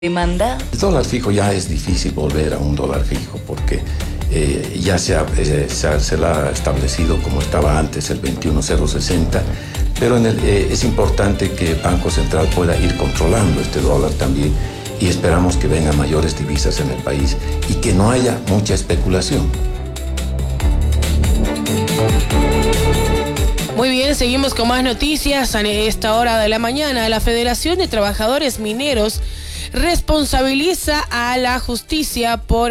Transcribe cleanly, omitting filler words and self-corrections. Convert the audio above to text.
Demanda. El dólar fijo ya es difícil volver a un dólar fijo porque ya se la ha establecido como estaba antes, el 21.060, pero es importante que el Banco Central pueda ir controlando este dólar también y esperamos que vengan mayores divisas en el país y que no haya mucha especulación. Muy bien, seguimos con más noticias a esta hora de la mañana. La Federación de Trabajadores Mineros responsabiliza a la justicia por